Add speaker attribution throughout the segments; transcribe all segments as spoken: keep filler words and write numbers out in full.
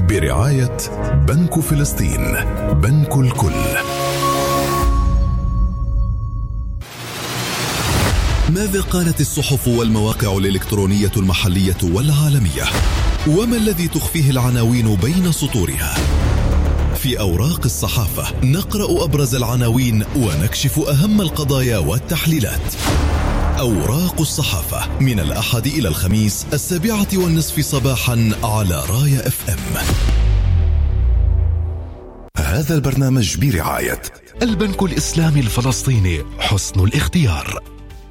Speaker 1: برعاية بنك فلسطين، بنك الكل. ماذا قالت الصحف والمواقع الإلكترونية المحلية والعالمية؟ وما الذي تخفيه العناوين بين سطورها؟ في أوراق الصحافة نقرأ أبرز العناوين ونكشف أهم القضايا والتحليلات. أوراق الصحافة من الأحد إلى الخميس السابعة والنصف صباحا على رايا اف ام. هذا البرنامج برعاية البنك الإسلامي الفلسطيني، حسن الاختيار.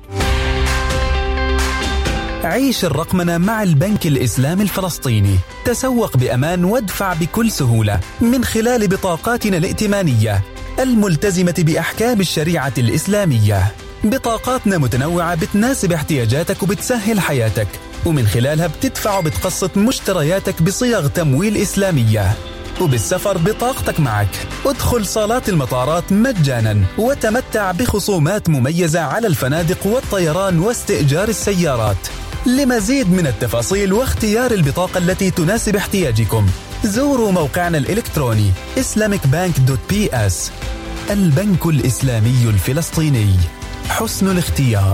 Speaker 2: عيش الرقمنة مع البنك الإسلامي الفلسطيني. تسوق بأمان وادفع بكل سهولة من خلال بطاقاتنا الائتمانية الملتزمة بأحكام الشريعة الإسلامية. بطاقاتنا متنوعة بتناسب احتياجاتك وبتسهل حياتك، ومن خلالها بتدفع وبتقسط مشترياتك بصيغ تمويل إسلامية. وبالسفر بطاقتك معك. ادخل صالات المطارات مجانا وتمتع بخصومات مميزة على الفنادق والطيران واستئجار السيارات. لمزيد من التفاصيل واختيار البطاقة التي تناسب احتياجكم زوروا موقعنا الإلكتروني إسلاميك بانك دوت بي إس. البنك الإسلامي الفلسطيني، حسن الاختيار.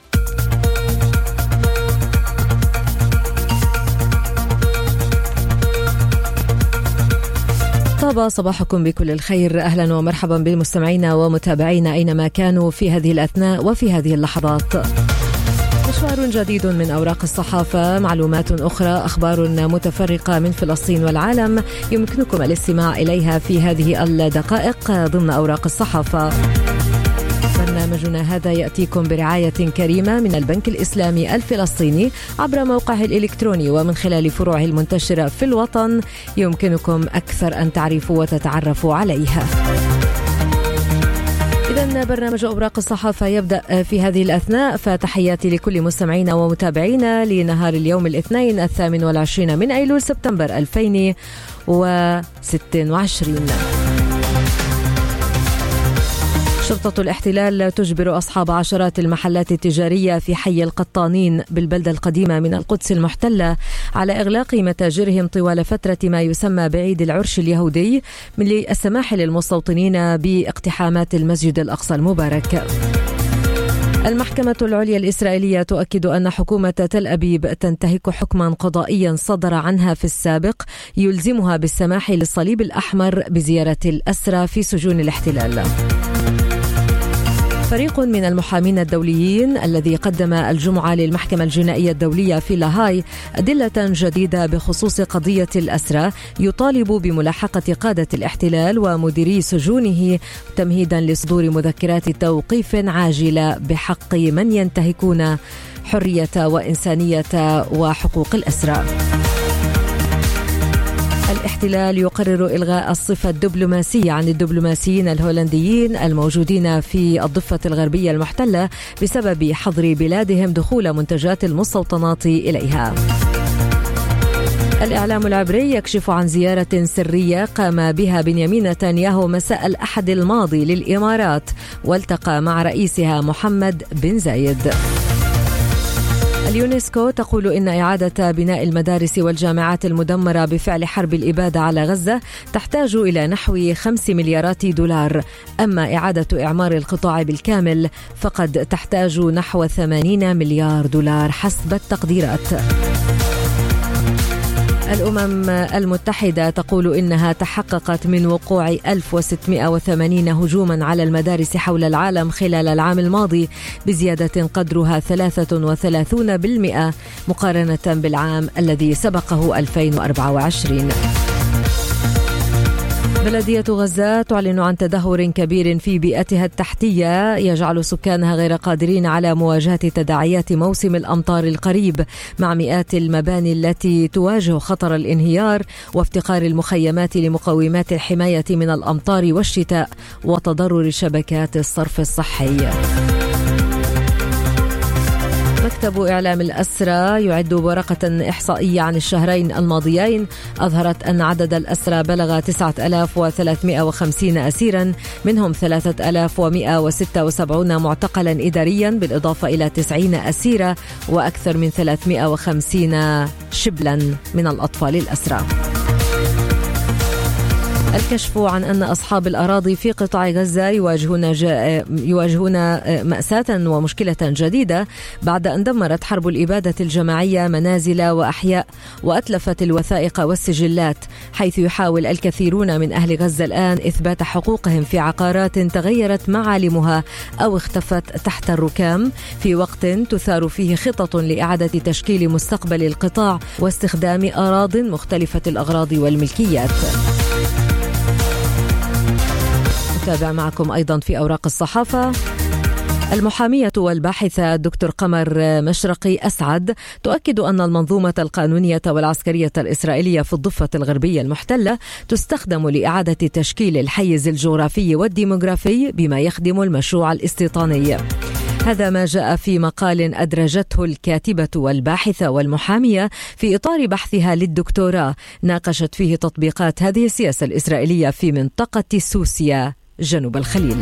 Speaker 3: طاب صباحكم بكل الخير. أهلا ومرحبا بمستمعينا ومتابعينا أينما كانوا في هذه الأثناء وفي هذه اللحظات. مشوار جديد من أوراق الصحافة، معلومات أخرى، أخبار متفرقة من فلسطين والعالم يمكنكم الاستماع إليها في هذه الدقائق ضمن أوراق الصحافة. برنامجنا هذا يأتيكم برعاية كريمة من البنك الإسلامي الفلسطيني عبر موقعه الإلكتروني ومن خلال فروعه المنتشرة في الوطن. يمكنكم أكثر أن تعرفوا وتتعرفوا عليها. إذن برنامج أوراق الصحافة يبدأ في هذه الأثناء، فتحياتي لكل مستمعينا ومتابعينا لنهار اليوم الاثنين الثامن والعشرين من أيلول سبتمبر ألفين وستة وعشرين. شرطة الاحتلال تجبر أصحاب عشرات المحلات التجارية في حي القطانين بالبلدة القديمة من القدس المحتلة على إغلاق متاجرهم طوال فترة ما يسمى بعيد العرش اليهودي للسماح للمستوطنين باقتحامات المسجد الأقصى المبارك. المحكمة العليا الإسرائيلية تؤكد أن حكومة تل أبيب تنتهك حكما قضائيا صدر عنها في السابق يلزمها بالسماح للصليب الأحمر بزيارة الأسرى في سجون الاحتلال. فريق من المحامين الدوليين الذي قدم الجمعة للمحكمة الجنائية الدولية في لاهاي أدلة جديدة بخصوص قضية الأسرى يطالب بملاحقة قادة الاحتلال ومديري سجونه تمهيدا لصدور مذكرات توقيف عاجلة بحق من ينتهكون حرية وإنسانية وحقوق الأسرى. الاحتلال يقرر إلغاء الصفة الدبلوماسية عن الدبلوماسيين الهولنديين الموجودين في الضفة الغربية المحتلة بسبب حظر بلادهم دخول منتجات المستوطنات إليها. الإعلام العبري يكشف عن زيارة سرية قام بها بنيامين نتنياهو مساء الأحد الماضي للإمارات والتقى مع رئيسها محمد بن زايد. اليونسكو تقول إن إعادة بناء المدارس والجامعات المدمرة بفعل حرب الإبادة على غزة تحتاج إلى نحو خمس مليارات دولار، أما إعادة إعمار القطاع بالكامل فقد تحتاج نحو ثمانين مليار دولار حسب التقديرات. الأمم المتحدة تقول إنها تحققت من وقوع ألف وستمائة وثمانين هجوما على المدارس حول العالم خلال العام الماضي بزيادة قدرها ثلاثة وثلاثين بالمئة مقارنة بالعام الذي سبقه ألفين وأربعة وعشرين. بلدية غزة تعلن عن تدهور كبير في بيئتها التحتية يجعل سكانها غير قادرين على مواجهة تداعيات موسم الأمطار القريب، مع مئات المباني التي تواجه خطر الانهيار وافتقار المخيمات لمقومات الحماية من الأمطار والشتاء وتضرر شبكات الصرف الصحي. مكتب إعلام الأسرى يعد ورقة إحصائية عن الشهرين الماضيين أظهرت أن عدد الأسرى بلغ تسعة آلاف وثلاثمائة وخمسين أسيرا، منهم ثلاثة آلاف ومائة وستة وسبعين معتقلا إداريا بالإضافة إلى تسعين أسيرة وأكثر من ثلاثمائة وخمسين شبلا من الأطفال الأسرى. الكشف عن أن أصحاب الأراضي في قطاع غزة يواجهون يواجهون مأساة ومشكلة جديدة بعد أن دمرت حرب الإبادة الجماعية منازل وأحياء وأتلفت الوثائق والسجلات، حيث يحاول الكثيرون من أهل غزة الآن إثبات حقوقهم في عقارات تغيرت معالمها أو اختفت تحت الركام، في وقت تثار فيه خطط لإعادة تشكيل مستقبل القطاع واستخدام أراضٍ مختلفة الأغراض والملكيات. نتابع معكم أيضا في أوراق الصحافة. المحامية والباحثة الدكتور قمر مشرقي أسعد تؤكد أن المنظومة القانونية والعسكرية الإسرائيلية في الضفة الغربية المحتلة تستخدم لإعادة تشكيل الحيز الجغرافي والديموغرافي بما يخدم المشروع الاستيطاني. هذا ما جاء في مقال أدرجته الكاتبة والباحثة والمحامية في إطار بحثها للدكتوراه، ناقشت فيه تطبيقات هذه السياسة الإسرائيلية في منطقة سوسيا جنوب الخليل.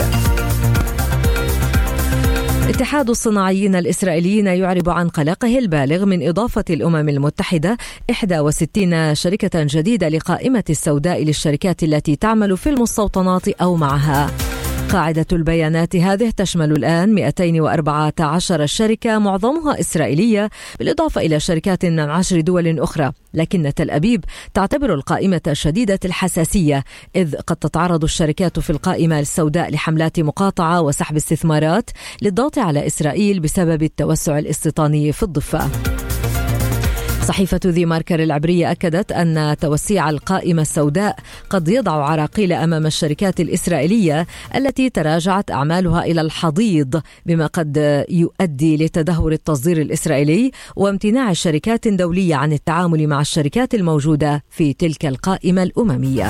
Speaker 3: اتحاد الصناعيين الإسرائيليين يعرب عن قلقه البالغ من إضافة الأمم المتحدة إحدى وستين شركة جديدة لقائمة السوداء للشركات التي تعمل في المستوطنات أو معها. قاعدة البيانات هذه تشمل الآن مئتين وأربعة عشر شركة معظمها إسرائيلية، بالإضافة إلى شركات من عشر دول أخرى، لكن تل أبيب تعتبر القائمة شديدة الحساسية، إذ قد تتعرض الشركات في القائمة السوداء لحملات مقاطعة وسحب استثمارات للضغط على إسرائيل بسبب التوسع الاستيطاني في الضفة. صحيفة ذي ماركر العبرية أكدت أن توسيع القائمة السوداء قد يضع عراقيل أمام الشركات الإسرائيلية التي تراجعت أعمالها إلى الحضيض، بما قد يؤدي لتدهور التصدير الإسرائيلي وامتناع شركات دولية عن التعامل مع الشركات الموجودة في تلك القائمة الأممية.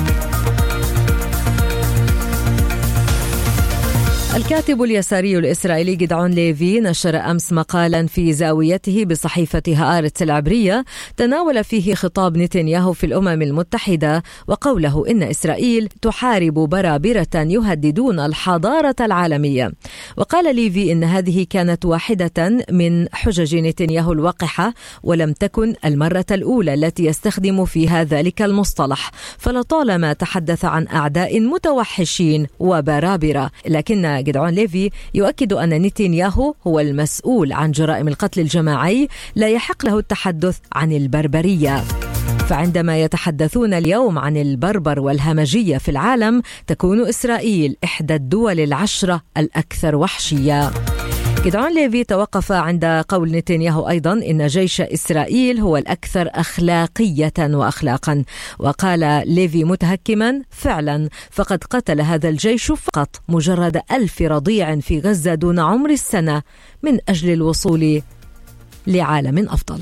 Speaker 3: الكاتب اليساري الإسرائيلي جدعون ليفي نشر أمس مقالا في زاويته بصحيفة هآرتس العبرية تناول فيه خطاب نتنياهو في الأمم المتحدة وقوله إن إسرائيل تحارب برابرة يهددون الحضارة العالمية. وقال ليفي إن هذه كانت واحدة من حجج نتنياهو الوقحة، ولم تكن المرة الأولى التي يستخدم فيها ذلك المصطلح، فلطالما تحدث عن أعداء متوحشين وبرابرة. لكن جدعون ليفي يؤكد أن نتنياهو هو المسؤول عن جرائم القتل الجماعي، لا يحق له التحدث عن البربرية. فعندما يتحدثون اليوم عن البربر والهمجية في العالم، تكون إسرائيل إحدى الدول العشرة الأكثر وحشية. جدعون ليفي توقف عند قول نتنياهو أيضا إن جيش إسرائيل هو الأكثر أخلاقية وأخلاقا، وقال ليفي متهكما: فعلا فقد قتل هذا الجيش فقط مجرد ألف رضيع في غزة دون عمر السنة من أجل الوصول لعالم أفضل.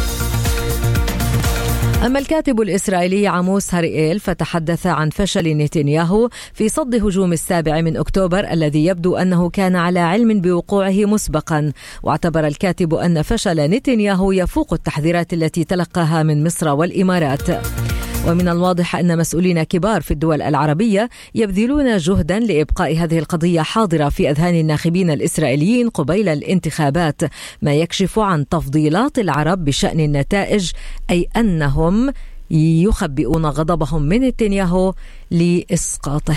Speaker 3: أما الكاتب الإسرائيلي عموس هرئيل فتحدث عن فشل نتنياهو في صد هجوم السابع من أكتوبر الذي يبدو أنه كان على علم بوقوعه مسبقا، واعتبر الكاتب أن فشل نتنياهو يفوق التحذيرات التي تلقاها من مصر والإمارات. ومن الواضح أن مسؤولين كبار في الدول العربية يبذلون جهدا لإبقاء هذه القضية حاضرة في أذهان الناخبين الإسرائيليين قبيل الانتخابات، ما يكشف عن تفضيلات العرب بشأن النتائج، أي أنهم يخبئون غضبهم من نتنياهو لإسقاطه.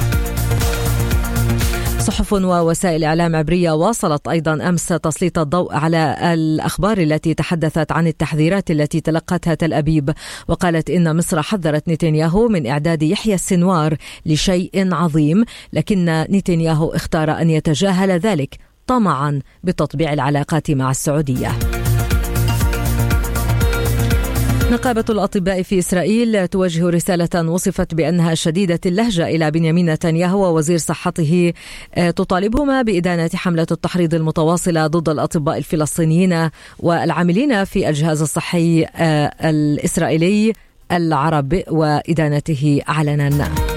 Speaker 3: صحف ووسائل إعلام عبرية واصلت أيضا أمس تسليط الضوء على الأخبار التي تحدثت عن التحذيرات التي تلقتها تل أبيب، وقالت إن مصر حذرت نتنياهو من إعداد يحيى السنوار لشيء عظيم، لكن نتنياهو اختار أن يتجاهل ذلك طمعا بتطبيع العلاقات مع السعودية. نقابة الأطباء في إسرائيل توجه رسالة وصفت بأنها شديدة اللهجة إلى بنيامين نتنياهو ووزير صحته، تطالبهما بإدانة حملة التحريض المتواصلة ضد الأطباء الفلسطينيين والعاملين في الجهاز الصحي الإسرائيلي العرب وإدانته علنا.